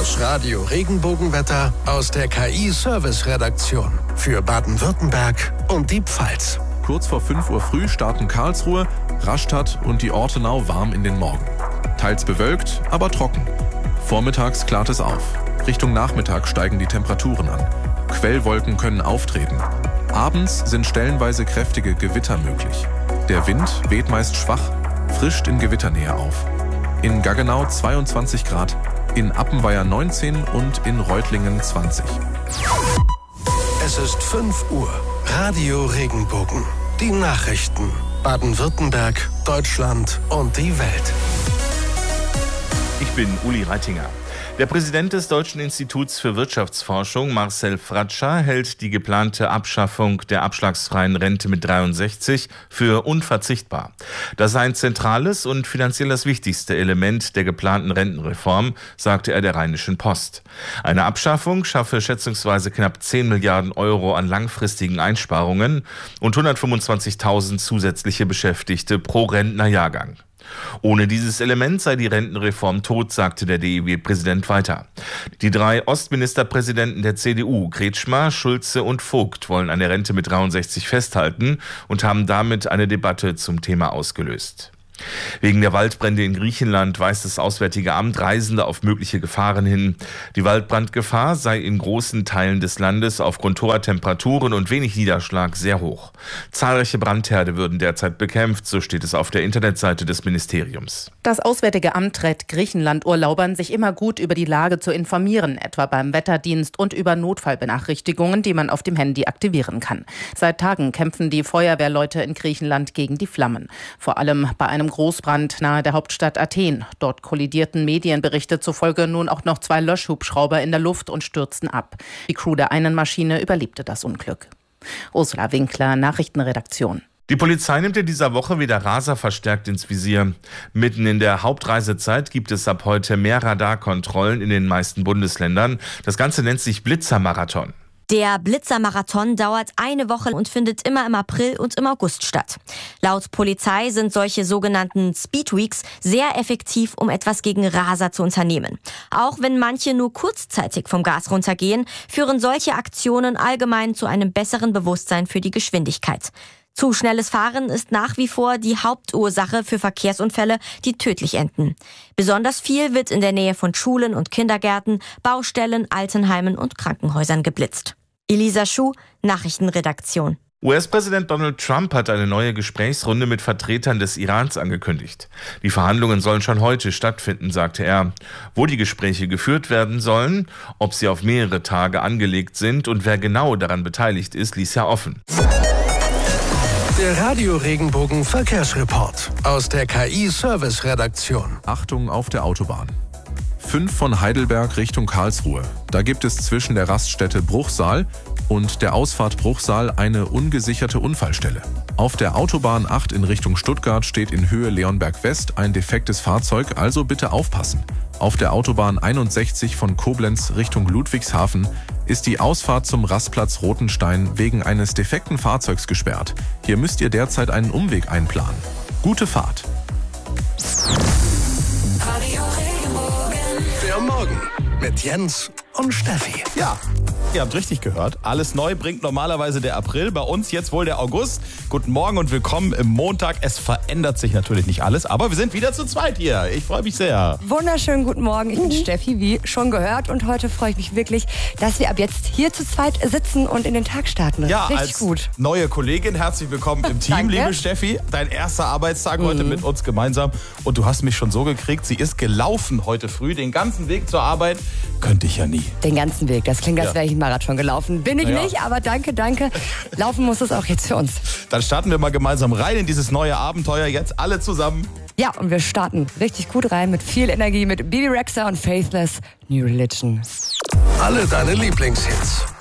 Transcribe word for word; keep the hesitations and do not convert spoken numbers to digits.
Das Radio Regenbogenwetter aus der K I-Service-Redaktion für Baden-Württemberg und die Pfalz. Kurz vor fünf Uhr früh starten Karlsruhe, Rastatt und die Ortenau warm in den Morgen. Teils bewölkt, aber trocken. Vormittags klart es auf. Richtung Nachmittag steigen die Temperaturen an. Quellwolken können auftreten. Abends sind stellenweise kräftige Gewitter möglich. Der Wind weht meist schwach, frischt in Gewitternähe auf. In Gaggenau zweiundzwanzig Grad, in Appenweier neunzehn und in Reutlingen zwanzig. Es ist fünf Uhr. Radio Regenbogen. Die Nachrichten. Baden-Württemberg, Deutschland und die Welt. Ich bin Uli Reitinger. Der Präsident des Deutschen Instituts für Wirtschaftsforschung, Marcel Fratscher, hält die geplante Abschaffung der abschlagsfreien Rente mit dreiundsechzig für unverzichtbar. Das sei ein zentrales und finanziell das wichtigste Element der geplanten Rentenreform, sagte er der Rheinischen Post. Eine Abschaffung schaffe schätzungsweise knapp zehn Milliarden Euro an langfristigen Einsparungen und hundertfünfundzwanzigtausend zusätzliche Beschäftigte pro Rentnerjahrgang. Ohne dieses Element sei die Rentenreform tot, sagte der D I W-Präsident weiter. Die drei Ostministerpräsidenten der C D U, Kretschmer, Schulze und Vogt, wollen an der Rente mit dreiundsechzig festhalten und haben damit eine Debatte zum Thema ausgelöst. Wegen der Waldbrände in Griechenland weist das Auswärtige Amt Reisende auf mögliche Gefahren hin. Die Waldbrandgefahr sei in großen Teilen des Landes aufgrund hoher Temperaturen und wenig Niederschlag sehr hoch. Zahlreiche Brandherde würden derzeit bekämpft, so steht es auf der Internetseite des Ministeriums. Das Auswärtige Amt rät Griechenland-Urlaubern, sich immer gut über die Lage zu informieren, etwa beim Wetterdienst und über Notfallbenachrichtigungen, die man auf dem Handy aktivieren kann. Seit Tagen kämpfen die Feuerwehrleute in Griechenland gegen die Flammen. Vor allem bei einem Großbrand nahe der Hauptstadt Athen. Dort kollidierten Medienberichte zufolge nun auch noch zwei Löschhubschrauber in der Luft und stürzten ab. Die Crew der einen Maschine überlebte das Unglück. Ursula Winkler, Nachrichtenredaktion. Die Polizei nimmt in dieser Woche wieder Raser verstärkt ins Visier. Mitten in der Hauptreisezeit gibt es ab heute mehr Radarkontrollen in den meisten Bundesländern. Das Ganze nennt sich Blitzermarathon. Der Blitzermarathon dauert eine Woche und findet immer im April und im August statt. Laut Polizei sind solche sogenannten Speedweeks sehr effektiv, um etwas gegen Raser zu unternehmen. Auch wenn manche nur kurzzeitig vom Gas runtergehen, führen solche Aktionen allgemein zu einem besseren Bewusstsein für die Geschwindigkeit. Zu schnelles Fahren ist nach wie vor die Hauptursache für Verkehrsunfälle, die tödlich enden. Besonders viel wird in der Nähe von Schulen und Kindergärten, Baustellen, Altenheimen und Krankenhäusern geblitzt. Elisa Schuh, Nachrichtenredaktion. U S-Präsident Donald Trump hat eine neue Gesprächsrunde mit Vertretern des Irans angekündigt. Die Verhandlungen sollen schon heute stattfinden, sagte er. Wo die Gespräche geführt werden sollen, ob sie auf mehrere Tage angelegt sind und wer genau daran beteiligt ist, ließ er offen. Der Radio Regenbogen Verkehrsreport aus der K I-Service-Redaktion. Achtung auf der Autobahn. fünf von Heidelberg Richtung Karlsruhe. Da gibt es zwischen der Raststätte Bruchsal und der Ausfahrt Bruchsal eine ungesicherte Unfallstelle. Auf der Autobahn acht in Richtung Stuttgart steht in Höhe Leonberg West ein defektes Fahrzeug, also bitte aufpassen. Auf der Autobahn einundsechzig von Koblenz Richtung Ludwigshafen ist die Ausfahrt zum Rastplatz Rotenstein wegen eines defekten Fahrzeugs gesperrt. Hier müsst ihr derzeit einen Umweg einplanen. Gute Fahrt! Der Morgen mit Jens und Steffi. Ja, ihr habt richtig gehört. Alles neu bringt normalerweise der April. Bei uns jetzt wohl der August. Guten Morgen und willkommen im Montag. Es verändert sich natürlich nicht alles, aber wir sind wieder zu zweit hier. Ich freue mich sehr. Wunderschönen guten Morgen. Ich bin Steffi, wie schon gehört. Und heute freue ich mich wirklich, dass wir ab jetzt hier zu zweit sitzen und in den Tag starten. Das ja, ist richtig als gut. Neue Kollegin, herzlich willkommen im Team, Danke. liebe Steffi. Dein erster Arbeitstag Mhm. heute mit uns gemeinsam. Und du hast mich schon so gekriegt. Sie ist gelaufen heute früh, den ganzen Weg zur Arbeit. Könnte ich ja nie. Den ganzen Weg. Das klingt, als Ja. wäre ich einen Marathon gelaufen. Bin ich Ja. nicht, aber danke, danke. Laufen muss es auch jetzt für uns. Dann starten wir mal gemeinsam rein in dieses neue Abenteuer. Jetzt alle zusammen. Ja, und wir starten richtig gut rein mit viel Energie mit Bibi Rexha und Faithless New Religion. Alle deine Lieblingshits